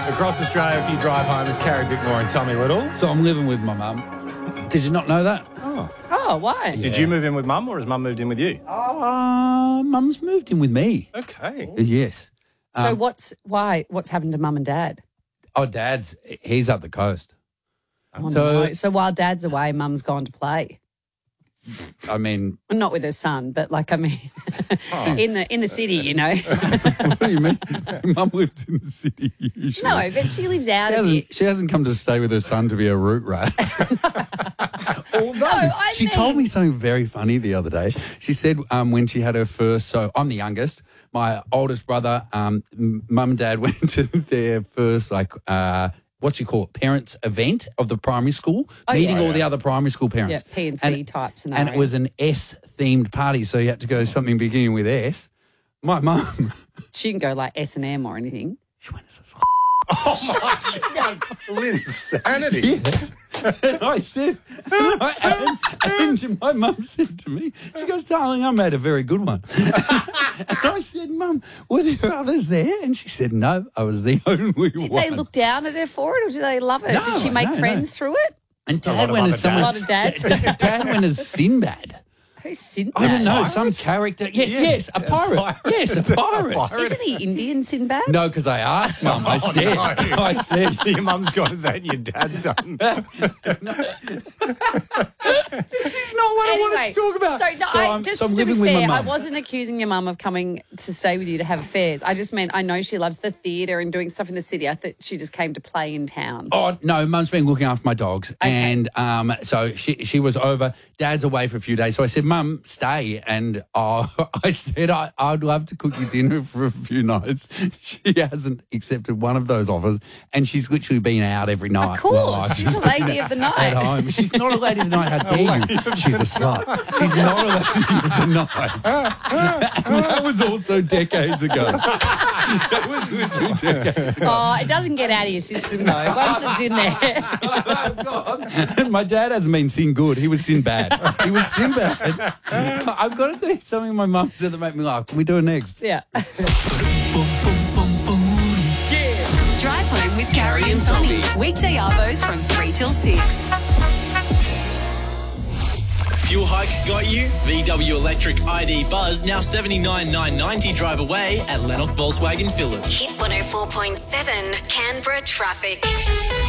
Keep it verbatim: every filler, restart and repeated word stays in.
Across Australia, if you drive home, is Carrie Bickmore and Tommy Little. So I'm living with my mum. Did you not know that? Oh. Oh, why? Did Yeah. you move in with mum or has mum moved in with you? Uh, mum's moved in with me. Okay. Yes. So Um, what's why? What's happened to mum and dad? Oh, Dad's, he's up the coast. Oh, So- no. So while dad's away, mum's gone to play. I mean, Well, not with her son, but like I mean, in the in the city, you know. what do you mean? Mum lives in the city usually. No, but she lives out She of hasn't, it. she hasn't come to stay with her son to be a root rat. Although I she mean- told me something very funny the other day. She said um, when she had her first, so I'm the youngest. My oldest brother, um, m- mum and dad went to their first, like, uh, what you call it, parents' event of the primary school, Oh, meeting yeah. all the other primary school parents. Yeah, P and C type scenario. And it was an S-themed party, so you had to go something beginning with S. My mum, She didn't go like S and M or anything. she went as a Insanity. Yes. And I said, and, I, and, and my mum said to me, she goes, darling, I made a very good one. And I said, Mum, were there others there? And she said, no, I was the only Did one. they look down at her for it, or did they love it? No, did she make no, no. friends through it? And A lot Dad of went other as someone. dads. A lot of dads. Dad, Dad went as Sinbad. Who's Sinbad? I don't know, some character. Yes, Yeah. yes, a pirate. pirate. Yes, a pirate. pirate. Isn't he Indian Sinbad? No, because I asked Mum. I said, no. I said, Your mum's gone as that and your dad's done. this is not what I wanted to talk about. So, no, I, I'm, just so I'm to be living with fair, my I mum. wasn't accusing your mum of coming to stay with you to have affairs. I just meant I know she loves the theatre and doing stuff in the city. I thought she just came to play in town. Oh, no, Mum's been looking after my dogs. And um, so she she was over. Dad's away for a few days. So I said, Mum, stay. And uh, I said, I, I'd love to cook you dinner for a few nights. She hasn't accepted one of those offers. And she's literally been out every night. Of while course, I've she's a lady of the at night. home. She's not a lady of the night. How dare you? She's a slut. She's not a lady of the night. And that was also decades ago. That was literally decades ago. Oh, it doesn't get out of your system though. Once it's in there. Oh, God. And my dad hasn't been sin good. He was sin bad. He was sin bad. I've got to tell you something my mum said that made me laugh. Can we do it next? Yeah. Drive home with Carrie and Tommy. Weekday arvos from three till six. Fuel hike got you? V W Electric I D Buzz now seventy-nine thousand nine hundred ninety drive away at Lennox Volkswagen Phillip. Hit one oh four point seven Canberra traffic.